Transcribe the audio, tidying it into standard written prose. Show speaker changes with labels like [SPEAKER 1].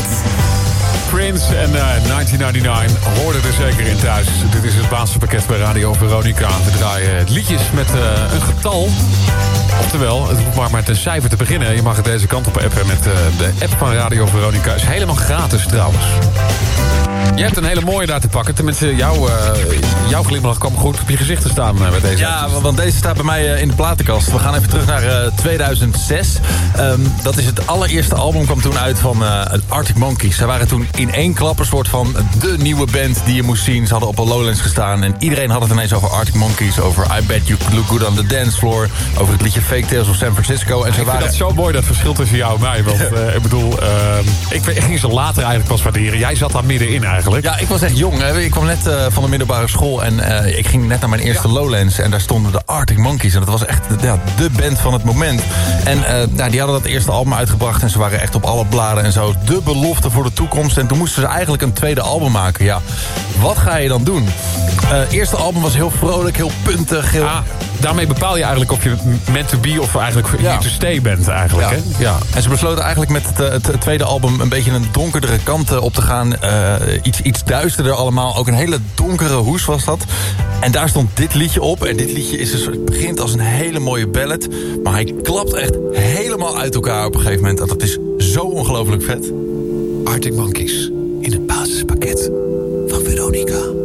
[SPEAKER 1] Prince en 1999 hoorden er zeker in thuis. Dit is het basispakket bij Radio Veronica. We draaien liedjes met een getal. Oftewel, het hoeft maar met een cijfer te beginnen. Je mag het deze kant op appen met de app van Radio Veronica. Is helemaal gratis trouwens. Je hebt een hele mooie daar te pakken. Tenminste, jouw glimlach kwam goed op je gezicht te staan bij deze.
[SPEAKER 2] Ja, want deze staat bij mij in de platenkast. We gaan even terug naar 2006. Dat is het allereerste album, kwam toen uit van Arctic Monkeys. Zij waren toen in één klap een soort van de nieuwe band die je moest zien. Ze hadden op een Lowlands gestaan en iedereen had het ineens over Arctic Monkeys, over I Bet You Could Look Good on the Dance Floor, over het liedje Fake Tales of San Francisco. En
[SPEAKER 1] ik vind dat zo mooi, dat verschil tussen jou en mij. Want ik bedoel, ik ging ze later eigenlijk pas waarderen. Jij zat daar middenin eigenlijk.
[SPEAKER 2] Ja, ik was echt jong. Hè. Ik kwam net van de middelbare school en ik ging net naar mijn eerste Lowlands. En daar stonden de Arctic Monkeys. En dat was echt de band van het moment. En die hadden dat eerste album uitgebracht en ze waren echt op alle bladen en zo. De belofte voor de toekomst. En toen moesten ze eigenlijk een tweede album maken. Ja, wat ga je dan doen? Het eerste album was heel vrolijk, heel puntig.
[SPEAKER 1] Daarmee bepaal je eigenlijk of je meant to be of eigenlijk here to stay bent eigenlijk.
[SPEAKER 2] Ja.
[SPEAKER 1] Hè? Ja.
[SPEAKER 2] En ze besloten eigenlijk met het tweede album een beetje een donkerdere kant op te gaan. Iets duisterder allemaal. Ook een hele donkere hoes was dat. En daar stond dit liedje op. En dit liedje begint als een hele mooie ballad. Maar hij klapt echt helemaal uit elkaar op een gegeven moment. En dat is zo ongelooflijk vet.
[SPEAKER 1] Arctic Monkeys in het basispakket van Veronica.